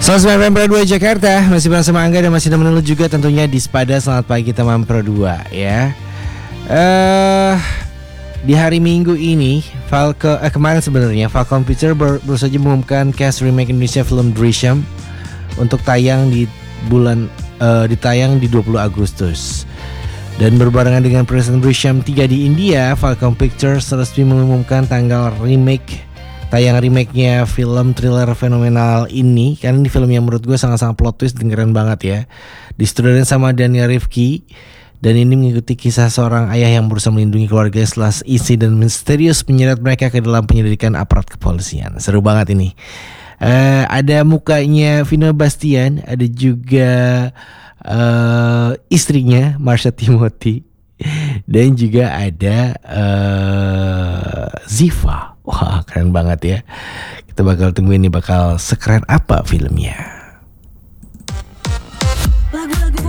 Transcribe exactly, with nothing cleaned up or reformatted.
seratus sembilan Pro dua Jakarta. Masih bersama Angga dan masih nemenin lu juga tentunya di Spada. Selamat pagi teman Pro dua ya. uh, Di hari Minggu ini Falcon, eh, kemarin sebenarnya Falcon Pictures ber, baru saja mengumumkan cast remake Indonesia film Drishyam untuk tayang di bulan uh, ditayang di dua puluh Agustus. Dan berbarengan dengan present Drishyam tiga di India, Falcon Pictures resmi mengumumkan tanggal remake tayang remake-nya film thriller fenomenal ini. Karena ini film yang menurut gue sangat-sangat plot twist dan keren banget ya. Disutradarai sama Daniel Rifki. Dan ini mengikuti kisah seorang ayah yang berusaha melindungi keluarga setelah isi dan misterius menyeret mereka ke dalam penyelidikan aparat kepolisian. Seru banget ini. uh, Ada mukanya Vino Bastian. Ada juga uh, istrinya Marsha Timothy. Dan juga ada uh, Ziva. Wah, keren banget ya. Kita bakal tungguin nih bakal sekeren apa filmnya. Lagu-lagu